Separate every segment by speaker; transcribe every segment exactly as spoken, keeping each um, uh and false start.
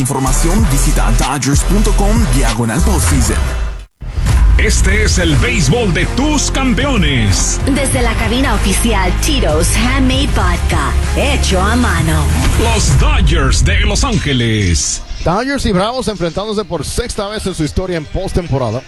Speaker 1: Información visita Dodgers.com diagonal postseason.
Speaker 2: Este es el béisbol de tus campeones.
Speaker 3: Desde la cabina oficial Tito's Handmade Vodka, hecho a mano.
Speaker 2: Los Dodgers de Los Ángeles.
Speaker 4: Dodgers y Bravos enfrentándose por sexta vez en su historia en postemporada.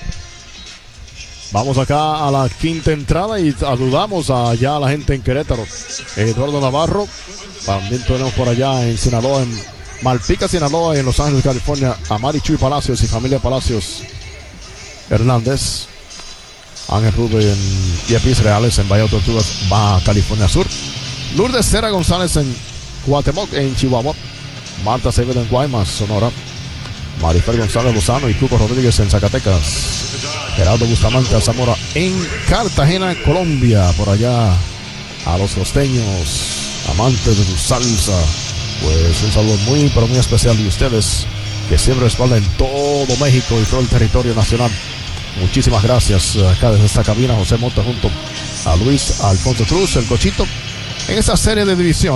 Speaker 4: Vamos acá a la quinta entrada y saludamos allá a la gente en Querétaro. Eduardo Navarro. También tenemos por allá en Sinaloa, en Malpica, Sinaloa, y en Los Ángeles, California, a Mari Chuy Palacios y familia Palacios Hernández. Ángel Rubio en Yepis Reales en Valle Tortugas, Baja California Sur. Lourdes Cera González en Cuauhtémoc, en Chihuahua. Marta Acevedo en Guaymas, Sonora. Marifer González Lozano y Cuco Rodríguez en Zacatecas. Gerardo Bustamante Zamora en Cartagena, Colombia. Por allá a los costeños, amantes de su salsa, pues un saludo muy pero muy especial de ustedes, que siempre respaldan todo México y todo el territorio nacional. Muchísimas gracias acá desde esta cabina. José Mota junto a Luis Alfonso Cruz, el Cochito, en esa serie de división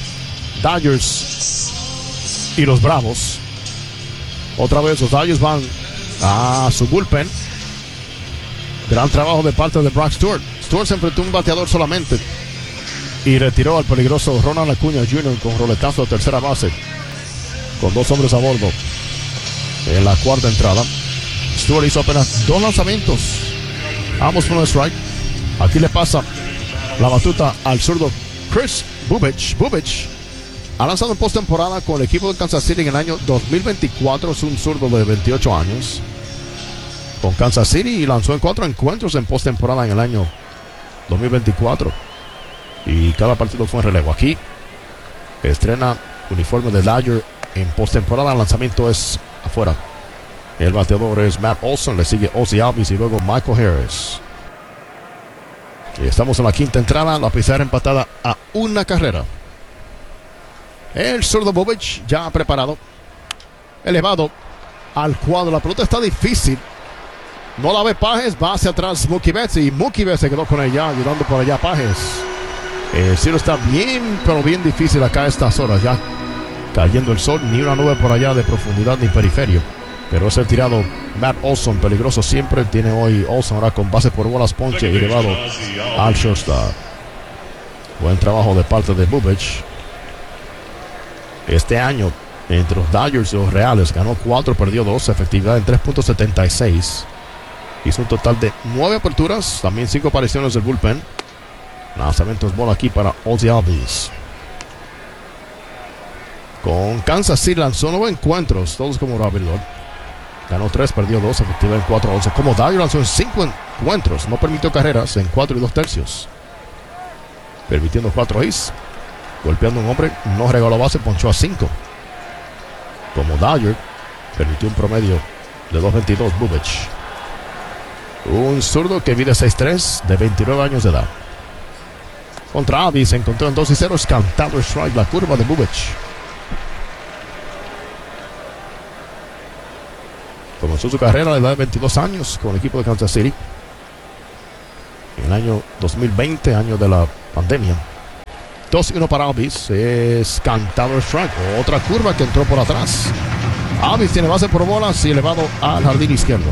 Speaker 4: Dodgers y los Bravos. Otra vez los Dodgers van a su bullpen. Gran trabajo de parte de Brock Stewart. Stewart se enfrentó a un bateador solamente y retiró al peligroso Ronald Acuña junior con roletazo de tercera base, con dos hombres a bordo en la cuarta entrada. Stewart hizo apenas dos lanzamientos, ambos con un strike. Aquí le pasa la batuta al zurdo Chris Bubic. Bubic ha lanzado en postemporada con el equipo de Kansas City en el año dos mil veinticuatro. Es un zurdo de veintiocho años con Kansas City y lanzó en cuatro encuentros en postemporada en el año dos mil veinticuatro. Y cada partido fue en relevo. Aquí estrena uniforme de Dodger en postemporada. El lanzamiento es afuera. El bateador es Matt Olson. Le sigue Ozzie Albies y luego Michael Harris. Y estamos en la quinta entrada. La pizarra empatada a una carrera. El zurdo Bubic ya preparado. Elevado al cuadro. La pelota está difícil. No la ve Pajes. Va hacia atrás Mookie Betts. Y Mookie Betts se quedó con ella, ayudando por allá a Pajes. El cielo está bien, pero bien difícil acá a estas horas. Ya cayendo el sol. Ni una nube por allá de profundidad ni periferio. Pero es el tirado Matt Olson. Peligroso siempre. Tiene hoy Olson ahora con base por bolas, ponche y elevado al shortstop. Buen trabajo de parte de Bubic. Este año, entre los Dodgers y los Reales, ganó cuatro, perdió dos. Efectividad en tres punto setenta y seis. Hizo un total de nueve aperturas. También cinco apariciones del bullpen. Lanzamientos bola aquí para Ozzie Albies. Con Kansas City lanzó nueve encuentros, todos como abridor. Ganó tres, perdió dos, efectividad en cuatro once. Como Dodger lanzó en cinco encuentros, no permitió carreras en cuatro y dos tercios. Permitiendo cuatro hits. Golpeando un hombre, no regaló base, ponchó a cinco. Como Dodger, permitió un promedio de dos veintidós Bubic. Un zurdo que mide seis tres, de veintinueve años de edad. Contra Albies se encontró en dos y cero, cantado strike, la curva de Bubic. Comenzó su carrera a la edad de veintidós años con el equipo de Kansas City. En el año dos mil veinte, año de la pandemia. dos y uno para Albies, es cantado strike. Otra curva que entró por atrás. Albies tiene base por bolas y elevado al jardín izquierdo.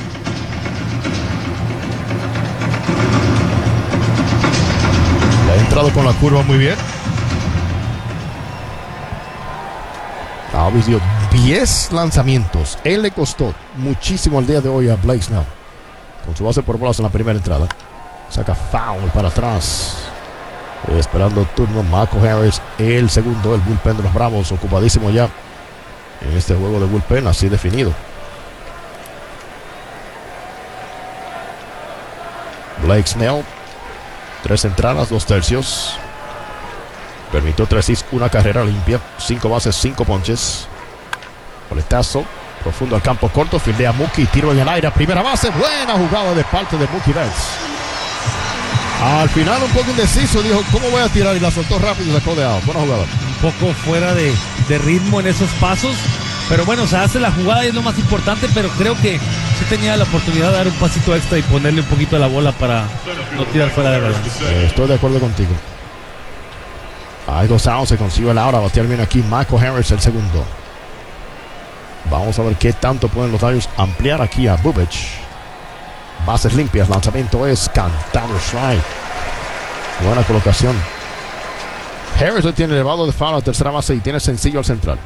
Speaker 4: Le ha entrado con la curva muy bien. Albies dio diez lanzamientos. Él le costó muchísimo el día de hoy a Blake Snell. Con su base por bolas en la primera entrada. Saca foul para atrás. Esperando turno Michael Harris, el segundo. El bullpen de los Bravos ocupadísimo ya en este juego de bullpen así definido. Blake Snell, tres entradas, dos tercios. Permitió tres hits, una carrera limpia, cinco bases, cinco ponches. Coletazo profundo al campo corto, fildea Mookie, tiro en el aire, primera base. Buena jugada de parte de Mookie Betts. Al final un poco indeciso, dijo ¿cómo voy a tirar? Y la soltó rápido y sacó de out. Buena jugada.
Speaker 5: Un poco fuera de, de ritmo en esos pasos, pero bueno, se hace la jugada y es lo más importante. Pero creo que sí tenía la oportunidad de dar un pasito extra y ponerle un poquito a la bola para no tirar fuera de balance.
Speaker 4: eh, Estoy de acuerdo contigo. Hay dos outs, se consigue el ahora, batear bien aquí Michael Harris, el segundo. Vamos a ver qué tanto pueden los Dodgers ampliar aquí a Bubic. Bases limpias, lanzamiento es cantado strike. Buena colocación. Harris hoy tiene elevado de foul a tercera base y tiene sencillo al central.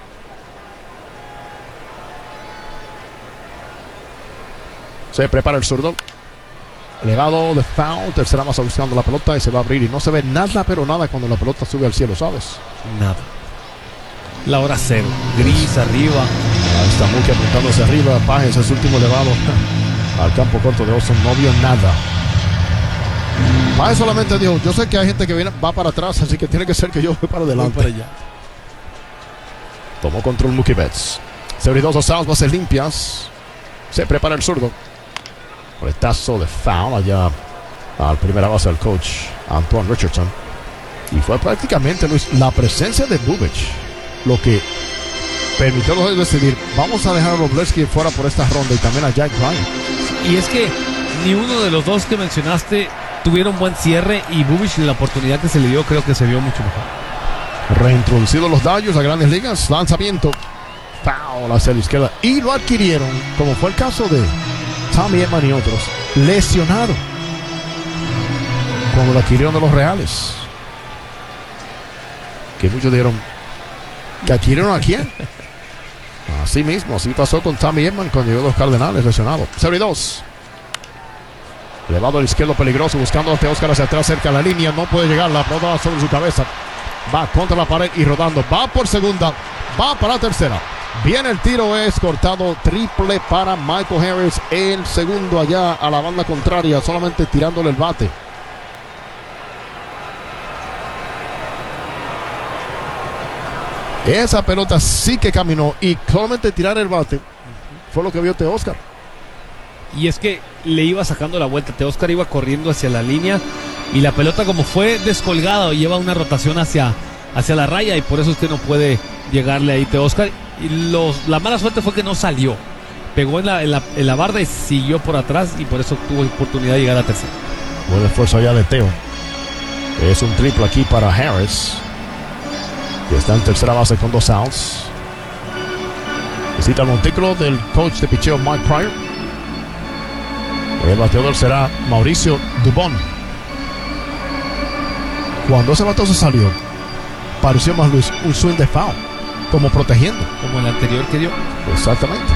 Speaker 4: Se prepara el zurdo. Elevado de foul, tercera base buscando la pelota y se va a abrir. Y no se ve nada, pero nada cuando la pelota sube al cielo, ¿sabes?
Speaker 5: Nada. La hora cero. Gris arriba.
Speaker 4: Ahí está Mookie apuntando hacia arriba. Pajes es último elevado al campo corto de Austin. No vio nada. Pajes solamente dijo: yo sé que hay gente que viene, va para atrás, así que tiene que ser que yo voy para adelante.
Speaker 5: Voy para allá.
Speaker 4: Tomó control Mookie Betts. Sebridoso South, bases limpias. Se prepara el zurdo. Coletazo de foul allá al primera base del coach Antoine Richardson. Y fue prácticamente, Luis, la presencia de Bubic lo que permitió a los Dodgers decidir: vamos a dejar a Robleski fuera por esta ronda y también a Jack Bryant.
Speaker 5: Y es que ni uno de los dos que mencionaste tuvieron buen cierre, y Bubic, la oportunidad que se le dio, creo que se vio mucho mejor.
Speaker 4: Reintroducidos los Dodgers a Grandes Ligas, lanzamiento, foul hacia la izquierda, y lo adquirieron, como fue el caso de Tommy Edman y otros, lesionado cuando lo adquirieron de los Reales. Que muchos dijeron: ¿que adquirieron a quién? Así mismo, así pasó con Tommy Edman cuando llegó a los Cardenales, lesionado. Serie dos. Elevado al izquierdo, peligroso, buscando a Teóscar hacia atrás, cerca de la línea. No puede llegar, la pelota va sobre su cabeza. Va contra la pared y rodando. Va por segunda, va para la tercera. Viene el tiro, es cortado. Triple para Michael Harris. El segundo allá a la banda contraria, solamente tirándole el bate. Esa pelota sí que caminó, y solamente tirar el bate fue lo que vio Teóscar.
Speaker 5: Y es que le iba sacando la vuelta. Teóscar iba corriendo hacia la línea, y la pelota, como fue descolgada, lleva una rotación hacia, hacia la raya, y por eso es que no puede llegarle ahí Teóscar. Y los, la mala suerte fue que no salió. Pegó en la, en, la, en la barda y siguió por atrás, y por eso tuvo oportunidad de llegar a tercera.
Speaker 4: Buen esfuerzo allá de Teo. Es un triple aquí para Harris, que está en tercera base con dos outs. Visita el montículo del coach de picheo Mike Pryor. El bateador será Mauricio Dubón. Cuando ese bateador se salió, pareció más, Luis, un swing de foul, como protegiendo.
Speaker 5: Como el anterior que dio.
Speaker 4: Exactamente.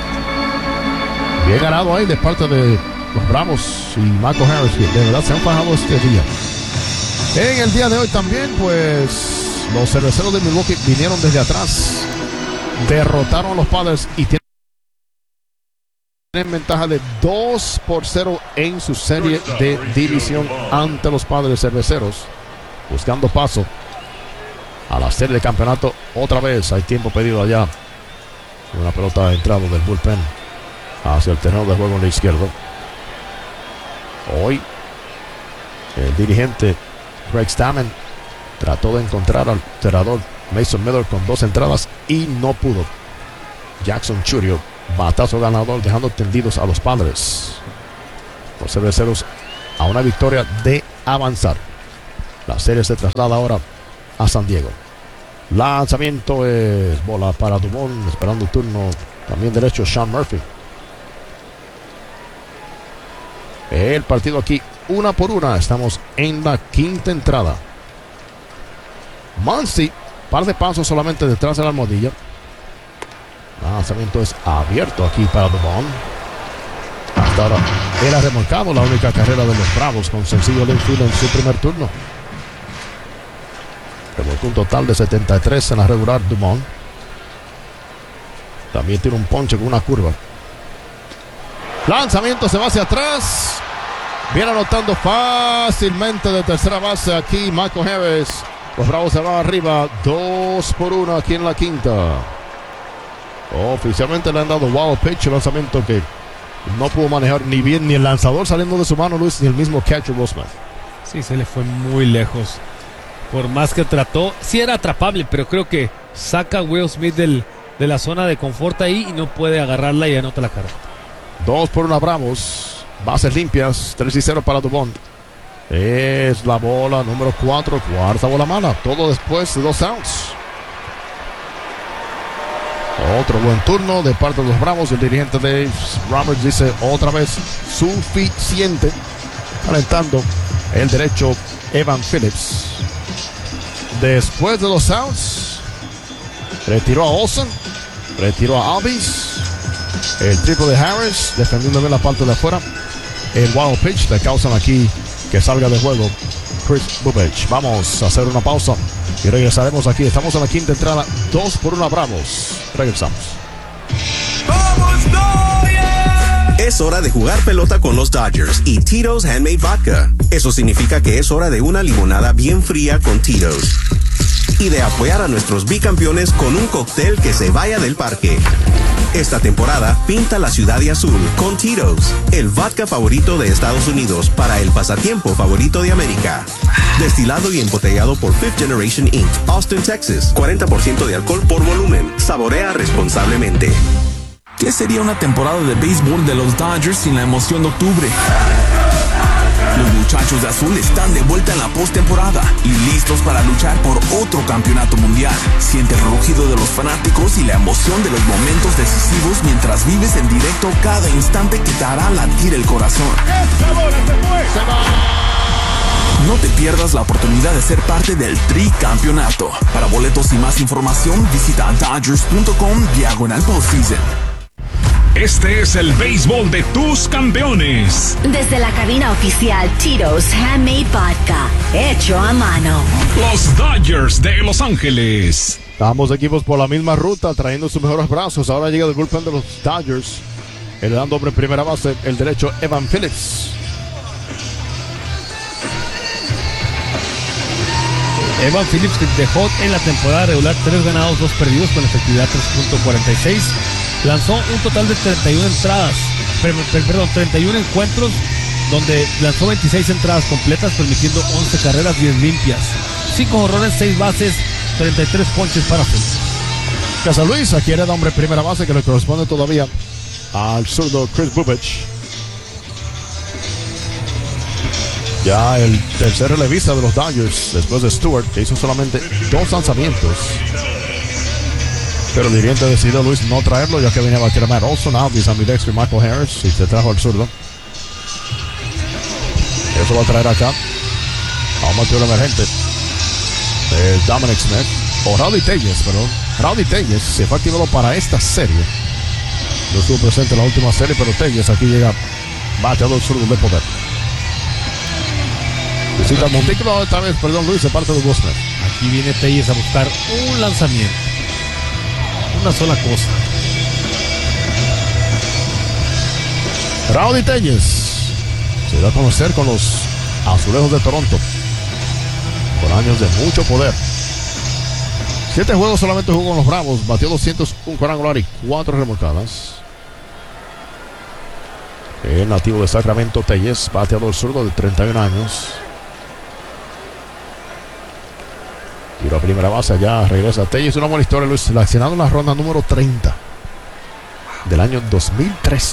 Speaker 4: Bien ganado ahí de parte de los Bravos y Michael Harris, que de verdad se han fajado este día. En el día de hoy también, pues, los cerveceros de Milwaukee vinieron desde atrás, derrotaron a los Padres y tienen Tienen ventaja de dos por cero en su serie de división ante los Padres Cerveceros, buscando paso a la serie de campeonato. Otra vez hay tiempo pedido allá. Una pelota ha entrado del bullpen hacia el terreno de juego en la izquierda. Hoy el dirigente Craig Stammen trató de encontrar al cerrador Mason Miller con dos entradas y no pudo. Jackson Churio, batazo ganador, dejando tendidos a los Padres. Los cerveceros a una victoria de avanzar. La serie se traslada ahora a San Diego. Lanzamiento es bola para Dumont, esperando el turno también derecho Sean Murphy. El partido aquí una por una. Estamos en la quinta entrada. Muncy, par de pasos solamente detrás de la almohadilla. Lanzamiento es abierto aquí para Dumont. Hasta ahora era remolcado, la única carrera de los Bravos con sencillo left field en su primer turno. Remolcó un total de setenta y tres en la regular Dumont. También tiene un ponche con una curva. Lanzamiento se va hacia atrás. Viene anotando fácilmente de tercera base aquí Michael Harris. Los Bravos se van arriba dos por uno aquí en la quinta. Oficialmente le han dado wild pitch, el lanzamiento que no pudo manejar ni bien ni el lanzador saliendo de su mano, Luis, ni el mismo catcher Bosman.
Speaker 5: Sí, se le fue muy lejos. Por más que trató, sí era atrapable, pero creo que saca a Will Smith del, de la zona de confort ahí y no puede agarrarla y anota la carrera.
Speaker 4: Dos por una Bravos, bases limpias, tres y cero para Dumont. Es la bola número cuatro, cuarta bola mala, todo después de dos outs. Otro buen turno de parte de los Bravos. El dirigente Dave Roberts dice otra vez suficiente. Calentando el derecho Evan Phillips. Después de los outs, retiró a Olsen, retiró a Albies. El triple de Harris, defendiendo bien la parte de afuera. El wild pitch le causan aquí que salga de juego Chris Bubic. Vamos a hacer una pausa y regresaremos aquí. Estamos en la quinta entrada, dos por una Bravos. Regresamos.
Speaker 6: ¡Vamos, Dodgers! Es hora de jugar pelota con los Dodgers y Tito's Handmade Vodka. Eso significa que es hora de una limonada bien fría con Tito's. Y de apoyar a nuestros bicampeones con un cóctel que se vaya del parque. Esta temporada, pinta la ciudad de azul con Tito's, el vodka favorito de Estados Unidos para el pasatiempo favorito de América. Destilado y embotellado por Fifth Generation incorporated, Austin, Texas. cuarenta por ciento de alcohol por volumen. Saborea responsablemente.
Speaker 1: ¿Qué sería una temporada de béisbol de los Dodgers sin la emoción de octubre? Los muchachos de azul están de vuelta en la postemporada y listos para luchar por otro campeonato mundial. Siente el rugido de los fanáticos y la emoción de los momentos decisivos mientras vives en directo cada instante que te hará latir el corazón. No te pierdas la oportunidad de ser parte del tricampeonato. Para boletos y más información, visita Dodgers.com diagonal postseason.
Speaker 2: Este es el béisbol de tus campeones.
Speaker 3: Desde la cabina oficial Tito's Handmade Vodka, hecho a mano.
Speaker 2: Los Dodgers de Los Ángeles.
Speaker 4: Ambos equipos por la misma ruta, trayendo sus mejores brazos. Ahora llega el bullpen de los Dodgers. El dando hombre en primera base, el derecho Evan Phillips.
Speaker 5: Evan Phillips, que dejó en la temporada regular tres ganados, dos perdidos con efectividad tres punto cuarenta y seis. Lanzó un total de treinta y una entradas, perdón, treinta y uno encuentros, donde lanzó veintiséis entradas completas, permitiendo once carreras, diez limpias, cinco jonrones, seis bases, treinta y tres ponches para Phillips.
Speaker 4: Casa Luis, aquí era el hombre primera base que le corresponde todavía al zurdo Chris Bubic. Ya el tercer relevista de los Dodgers, después de Stewart, que hizo solamente dos lanzamientos. Pero el dirigente decidió, Luis, no traerlo, ya que venía a batir a Matt Olson, Albies, ambidexter Michael Harris, y se trajo al zurdo. Eso va a traer acá a un bateador emergente, eh, Dominic Smith, o Rowdy Tellez, perdón. Rowdy Tellez se fue activado para esta serie. No estuvo presente en la última serie, pero Tellez aquí llega bateador zurdo de poder. Visita el montículo esta vez, perdón, Luis, de parte de Guzmán.
Speaker 5: Aquí viene Tellez a buscar un lanzamiento. Una sola cosa.
Speaker 4: Rowdy Tellez se da a conocer con los Azulejos de Toronto, con años de mucho poder. Siete juegos solamente jugó con los Bravos, batió doscientos un cuadrangular y cuatro remolcadas. El nativo de Sacramento, Tellez, bateador zurdo de treinta y un años. Tiro a primera base, allá regresa Tellez. Una buena historia, Luis, seleccionado en la ronda número treinta del año dos mil trece.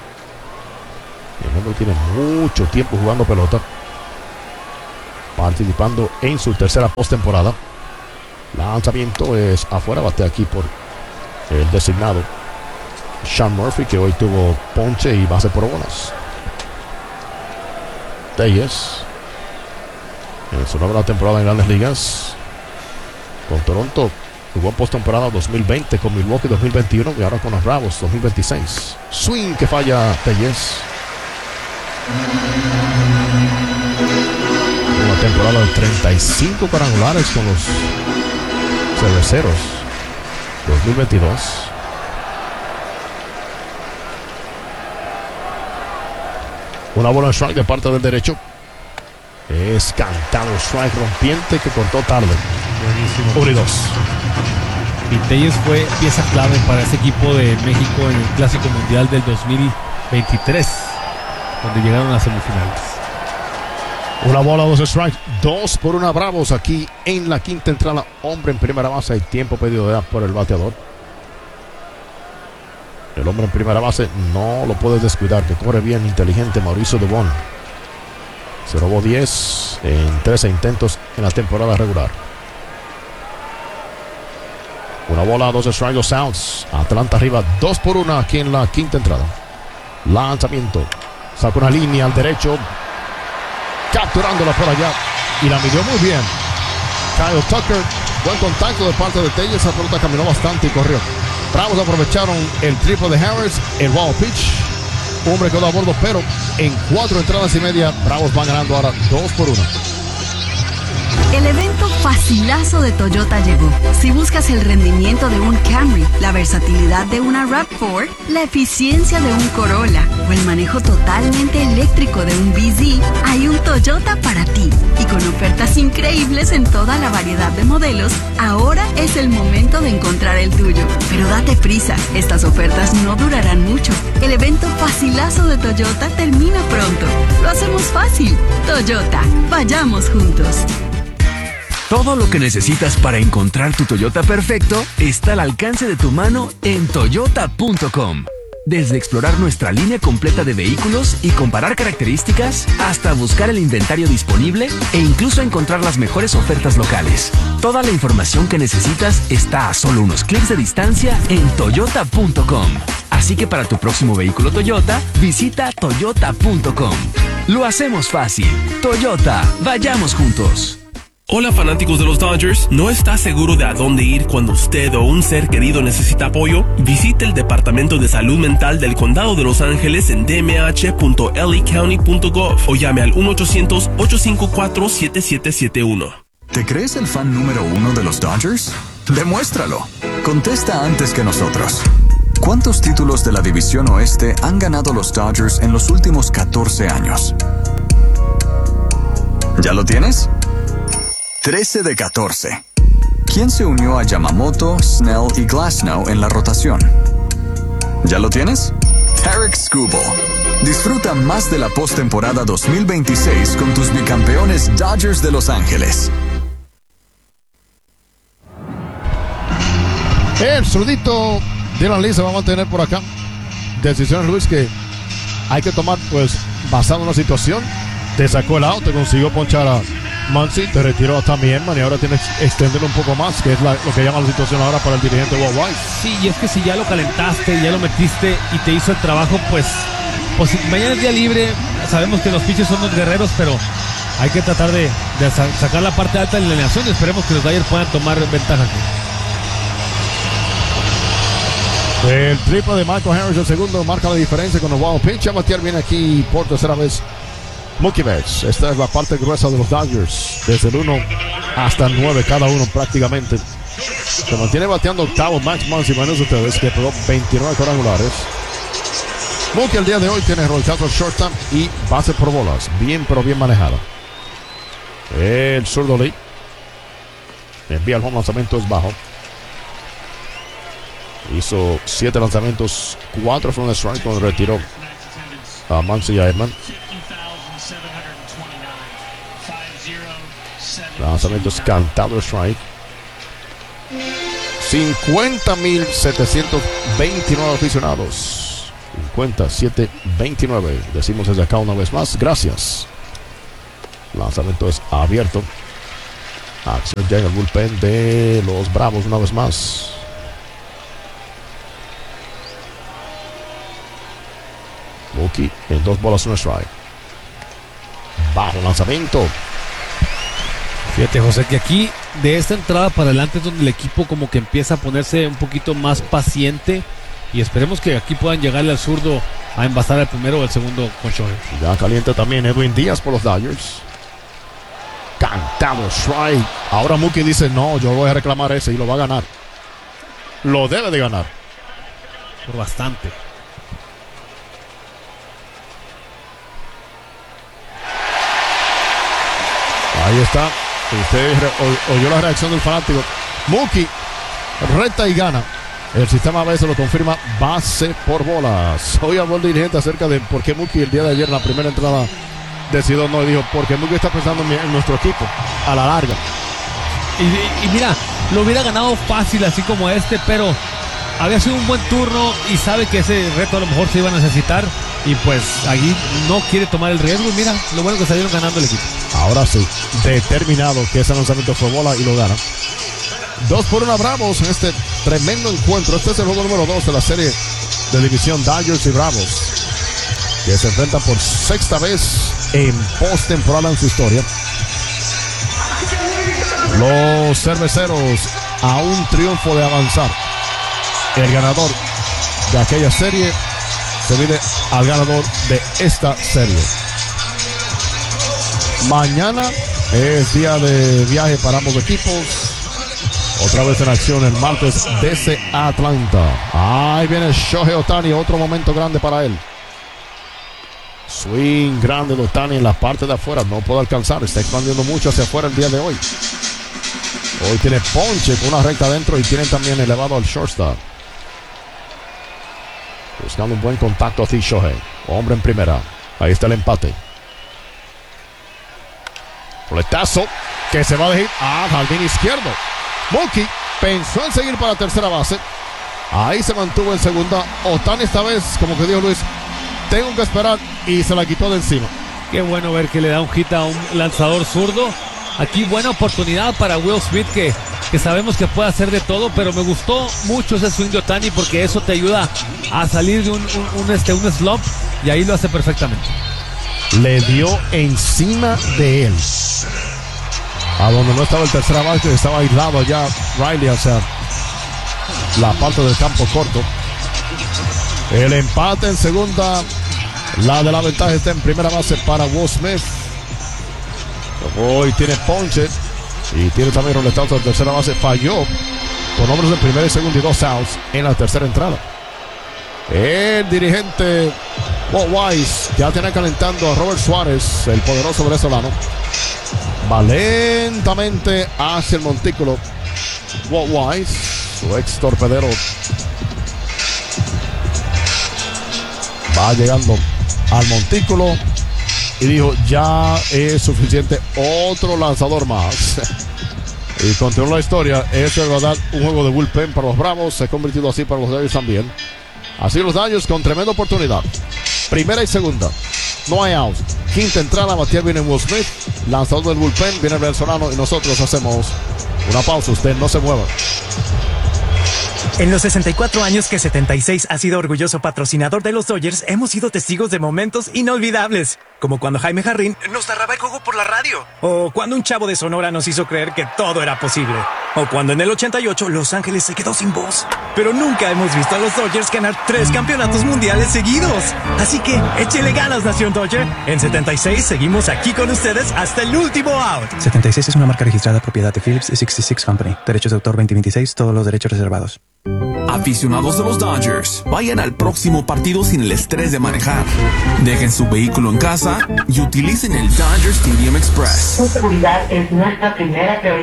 Speaker 4: El hombre tiene mucho tiempo jugando pelota, participando en su tercera postemporada. Lanzamiento es afuera, bate aquí por el designado Sean Murphy, que hoy tuvo ponche y base por bolas. Tellez en su nueva temporada en Grandes Ligas con Toronto, jugó en postemporada dos mil veinte, con Milwaukee dos mil veintiuno y ahora con los Bravos dos mil veintiséis. Swing que falla Tellez. Una temporada de treinta y cinco cuadrangulares con los Cerveceros dos mil veintidós. Una bola de strike de parte del derecho. Es cantado strike rompiente que cortó tarde.
Speaker 5: Buenísimo.
Speaker 4: uno y dos.
Speaker 5: Y Tellez fue pieza clave para ese equipo de México en el Clásico Mundial del dos mil veintitrés, donde llegaron a las semifinales.
Speaker 4: Una bola, dos strikes, dos por una Bravos aquí en la quinta entrada. Hombre en primera base y tiempo pedido de edad por el bateador. El hombre en primera base no lo puedes descuidar, que corre bien, inteligente, Mauricio Dubón. Se robó diez en trece intentos en la temporada regular. Una bola, dos strikes, dos outs. Atlanta arriba, dos por una aquí en la quinta entrada. Lanzamiento. Saca una línea al derecho. Capturándola por allá. Y la midió muy bien. Kyle Tucker. Buen contacto de parte de Tellez. Esa pelota caminó bastante y corrió. Bravos aprovecharon el triple de Harris. El wild pitch. Hombre quedó a bordo, pero en cuatro entradas y media, Bravos van ganando ahora dos por uno.
Speaker 3: El evento facilazo de Toyota llegó. Si buscas el rendimiento de un Camry, la versatilidad de una RAV cuatro, la eficiencia de un Corolla o el manejo totalmente eléctrico de un B Z, hay un Toyota para ti. Y con ofertas increíbles en toda la variedad de modelos, ahora es el momento de encontrar el tuyo. Pero date prisa, estas ofertas no durarán mucho. El evento facilazo de Toyota termina pronto. Lo hacemos fácil. Toyota, vayamos juntos.
Speaker 7: Todo lo que necesitas para encontrar tu Toyota perfecto está al alcance de tu mano en toyota punto com. Desde explorar nuestra línea completa de vehículos y comparar características, hasta buscar el inventario disponible e incluso encontrar las mejores ofertas locales. Toda la información que necesitas está a solo unos clics de distancia en toyota punto com. Así que para tu próximo vehículo Toyota, visita toyota punto com. Lo hacemos fácil. Toyota, vayamos juntos.
Speaker 8: Hola fanáticos de los Dodgers, ¿no está seguro de a dónde ir cuando usted o un ser querido necesita apoyo? Visite el Departamento de Salud Mental del Condado de Los Ángeles en d m h punto l a county punto gov o llame al uno ochocientos, ocho cinco cuatro, siete siete siete uno.
Speaker 9: ¿Te crees el fan número uno de los Dodgers? Demuéstralo. Contesta antes que nosotros. ¿Cuántos títulos de la División Oeste han ganado los Dodgers en los últimos catorce años? ¿Ya lo tienes? trece de catorce. ¿Quién se unió a Yamamoto, Snell y Glasnow en la rotación? ¿Ya lo tienes? Tarik Skubal. Disfruta más de la postemporada dos mil veintiséis con tus bicampeones Dodgers de Los Ángeles.
Speaker 4: El zurdito Dylan Lee se va a mantener por acá. Decisiones, Luis, que hay que tomar, pues, basado en una situación. Te sacó el out, te consiguió ponchar a Muncy, te retiró también, man, y ahora tienes que extenderlo un poco más, que es la, lo que llama la situación ahora para el dirigente Walt Weiss.
Speaker 5: Sí, y es que si ya lo calentaste, ya lo metiste y te hizo el trabajo, pues, pues si mañana es día libre. Sabemos que los pitchers son los guerreros, pero hay que tratar de, de sacar la parte alta de la alineación y esperemos que los Dodgers puedan tomar ventaja aquí.
Speaker 4: El triple de Michael Harris, el segundo, marca la diferencia con el wild pitch. A batear bien aquí por tercera vez Mookie Betts. Esta es la parte gruesa de los Dodgers, desde el uno hasta el nueve cada uno prácticamente. Se mantiene bateando octavo Max Muncy, menos ustedes, que pegó veintinueve cuadrangulares. Mookie el día de hoy tiene roletazo shortstop y base por bolas, bien pero bien manejada. El zurdo Lee envía el home, lanzamiento es bajo. Hizo siete lanzamientos, cuatro fueron de strike cuando retiró a Muncy y a Edman. Lanzamientos cantado strike. cincuenta mil setecientos veintinueve aficionados. cincuenta mil setecientos veintinueve. Decimos desde acá una vez más, gracias. Lanzamiento es abierto. Acción ya en el bullpen de los Bravos una vez más. Mookie en dos bolas, un strike. Bajo lanzamiento.
Speaker 5: Fíjate, José, que aquí de esta entrada para adelante es donde el equipo como que empieza a ponerse un poquito más paciente y esperemos que aquí puedan llegarle al zurdo a envasar el primero o el segundo con Shohei.
Speaker 4: Ya caliente también Edwin Díaz por los Dodgers. Cantado strike. Ahora Mookie dice, no, yo voy a reclamar ese y lo va a ganar. Lo debe de ganar.
Speaker 5: Por bastante.
Speaker 4: Ahí está. Usted oyó la reacción del fanático. Mookie reta y gana. El sistema a veces lo confirma, base por bolas. Hoy habló el dirigente acerca de por qué Mookie el día de ayer en la primera entrada decidió no, y dijo, porque Mookie está pensando en nuestro equipo a la larga.
Speaker 5: Y, y mira, lo hubiera ganado fácil así como este, pero había sido un buen turno y sabe que ese reto a lo mejor se iba a necesitar y pues ahí no quiere tomar el riesgo. Y mira, lo bueno que salieron ganando el equipo.
Speaker 4: Ahora sí, determinado que ese lanzamiento fue bola y lo gana. Dos por una Bravos en este Tremendo encuentro. Este es el juego número dos de la serie de división Dodgers y Bravos, que se enfrentan por sexta vez en postemporada en su historia. Los cerveceros a un triunfo de avanzar. El ganador de aquella serie se mide al ganador de esta serie. Mañana es día de viaje para ambos equipos. Otra vez en acción el martes desde Atlanta. Ahí viene Shohei Ohtani, otro momento grande para él. Swing grande de Ohtani en la parte de afuera, no puede alcanzar, está expandiendo mucho hacia afuera el día de hoy. Hoy tiene ponche con una recta adentro y tiene también elevado al shortstop. Buscando un buen contacto así Shohei. Hombre en primera. Ahí está el empate. Boletazo que se va a dejar a jardín izquierdo. Mookie pensó en seguir para la tercera base. Ahí se mantuvo en segunda. Ohtani esta vez, como que dijo Luis, tengo que esperar, y se la quitó de encima.
Speaker 5: Qué bueno ver que le da un hit a un lanzador zurdo. Aquí buena oportunidad para Will Smith, que, que sabemos que puede hacer de todo, pero me gustó mucho ese swing de Ohtani porque eso te ayuda a salir de un, un, un, este, un slump, y ahí lo hace perfectamente.
Speaker 4: Le dio encima de él, a donde no estaba el tercera base, estaba aislado ya Riley hacia la parte del campo corto. El empate en segunda, la de la ventaja está en primera base para Will Smith. Hoy tiene ponche y tiene también roletazo de tercera base. Falló con hombres de primera y segunda y dos outs en la tercera entrada. El dirigente Walt Weiss ya tiene calentando a Robert Suárez, el poderoso venezolano. Va lentamente hacia el montículo Walt Weiss, su ex torpedero. Va llegando al montículo y dijo, ya es suficiente, otro lanzador más. Y continuó la historia. Es de verdad un juego de bullpen para los Bravos, se ha convertido así para los Dodgers también. Así los Dodgers con tremenda oportunidad. Primera y segunda, no hay out. Quinta entrada, batear viene Will Smith, lanzador del bullpen, viene el venezolano, y nosotros hacemos una pausa. Usted no se mueva.
Speaker 10: En los sesenta y cuatro años que setenta y seis ha sido orgulloso patrocinador de los Dodgers, hemos sido testigos de momentos inolvidables. Como cuando Jaime Jarrín nos narraba el juego por la radio. O cuando un chavo de Sonora nos hizo creer que todo era posible. O cuando en el ochenta y ocho Los Ángeles se quedó sin voz. Pero nunca hemos visto a los Dodgers ganar tres campeonatos mundiales seguidos. Así que échele ganas, Nación Dodger. En setenta y seis seguimos aquí con ustedes hasta el último out.
Speaker 11: setenta y seis es una marca registrada propiedad de Phillips sesenta y seis Company. Derechos de autor veinte veintiséis, todos los derechos reservados.
Speaker 1: Aficionados de los Dodgers, vayan al próximo partido sin el estrés de manejar. Dejen su vehículo en casa y utilicen el Dodger Stadium Express.
Speaker 12: Su seguridad es nuestra primera prioridad.